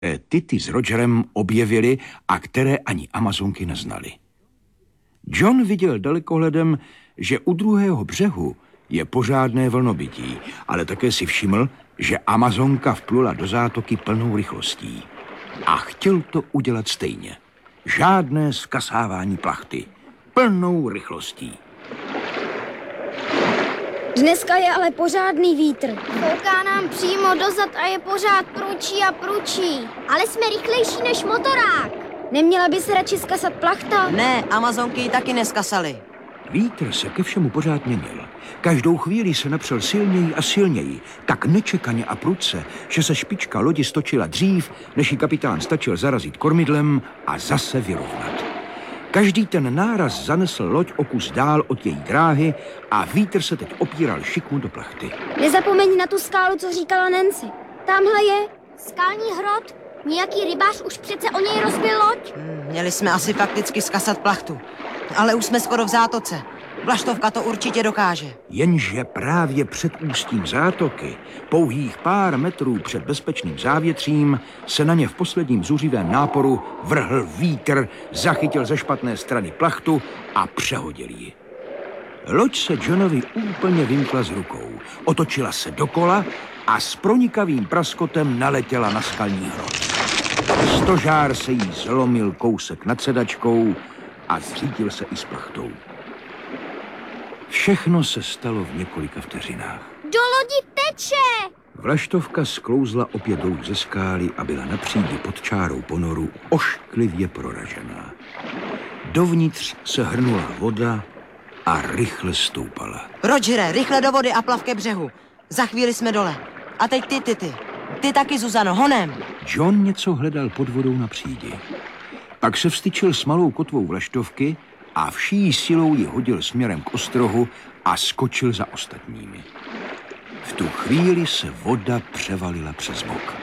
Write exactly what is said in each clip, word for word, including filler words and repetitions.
Tity s Rogerem objevili a které ani Amazonky neznali. John viděl dalekohledem, že u druhého břehu je pořádné vlnobytí, ale také si všiml, že Amazonka vplula do zátoky plnou rychlostí. A chtěl to udělat stejně. Žádné skasávání plachty. Plnou rychlostí. Dneska je ale pořádný vítr. Fouká nám přímo dozad a je pořád průčí a průčí. Ale jsme rychlejší než motorák. Neměla by se radši skasat plachta? Ne, Amazonky ji taky neskasaly. Vítr se ke všemu pořád měnil. Každou chvíli se napřel silněji a silněji, tak nečekaně a prudce, že se špička lodi stočila dřív, než ji kapitán stačil zarazit kormidlem a zase vyrovnat. Každý ten náraz zanesl loď o kus dál od její dráhy a vítr se teď opíral šikmu do plachty. Nezapomeň na tu skálu, co říkala Nancy. Tamhle je. Skální hrot? Nějaký rybář už přece o něj rozbil loď? Hmm, měli jsme asi fakticky skasat plachtu. Ale už jsme skoro v zátoce. Vlaštovka to určitě dokáže. Jenže právě před ústím zátoky, pouhých pár metrů před bezpečným závětřím, se na ně v posledním zuřivém náporu vrhl vítr, zachytil ze špatné strany plachtu a přehodil ji. Loď se Johnovi úplně vymkla z rukou, otočila se dokola a s pronikavým praskotem naletěla na skalní hrot. Stožár se jí zlomil kousek nad sedačkou a zřítil se i s plachtou. Všechno se stalo v několika vteřinách. Do lodi teče! Vlaštovka sklouzla opět dolů ze skály a byla na přídi pod čárou ponoru ošklivě proražená. Dovnitř se hrnula voda a rychle stoupala. Rogere, rychle do vody a plav ke břehu. Za chvíli jsme dole. A teď ty, ty, ty. Ty taky, Zuzano, honem. John něco hledal pod vodou na přídi. Pak se vstyčil s malou kotvou vlaštovky a vší silou ji hodil směrem k ostrohu a skočil za ostatními. V tu chvíli se voda převalila přes bok.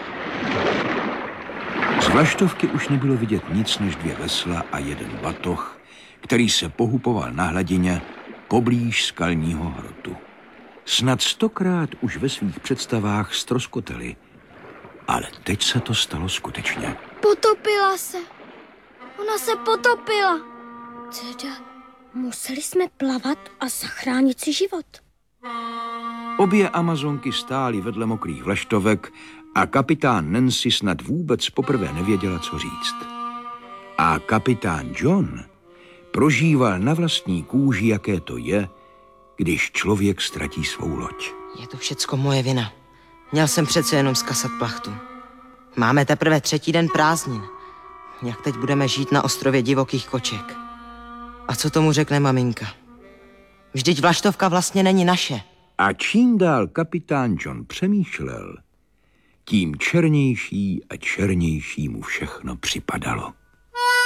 Z vlaštovky už nebylo vidět nic než dvě vesla a jeden batoh, který se pohupoval na hladině poblíž skalního hrotu. Snad stokrát už ve svých představách ztroskotali, ale teď se to stalo skutečně. Potopila se. Ona se potopila. Teda, museli jsme plavat a zachránit si život. Obě Amazonky stály vedle mokrých vlaštovek a kapitán Nancy snad vůbec poprvé nevěděla, co říct. A kapitán John prožíval na vlastní kůži, jaké to je, když člověk ztratí svou loď. Je to všecko moje vina. Měl jsem přece jenom skasat plachtu. Máme teprve třetí den prázdnin. Jak teď budeme žít na ostrově divokých koček? A co tomu řekne maminka? Vždyť vlaštovka vlastně není naše. A čím dál kapitán John přemýšlel, tím černější a černější mu všechno připadalo.